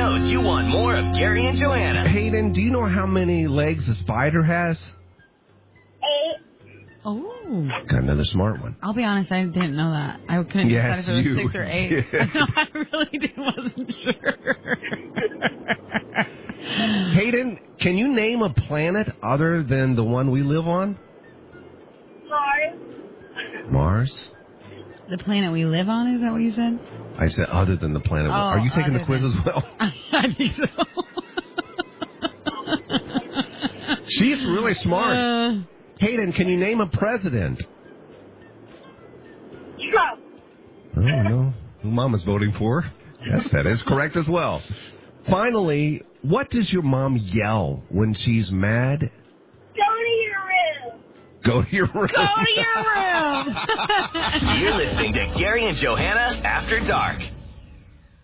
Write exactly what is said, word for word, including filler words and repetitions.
knows you want more of Gary and Joanna. Hayden, do you know how many legs a spider has? Eight. Oh. Got another smart one. I'll be honest, I didn't know that. I couldn't Yes, decide if it was you. six or eight. Yeah. I really did, wasn't sure. Hayden, can you name a planet other than the one we live on? Mars. Mars? The planet we live on, is that what you said? I said other than the planet. Oh, Are you taking the other quiz than- as well? I think so. She's really smart. Uh, Hayden, can you name a president? Trump. Oh, no. Who Mama's voting for? Yes, that is correct as well. Finally, what does your mom yell when she's mad? Go to your room. Go to your room. Go to your room. You're listening to Gary and Joanna After Dark.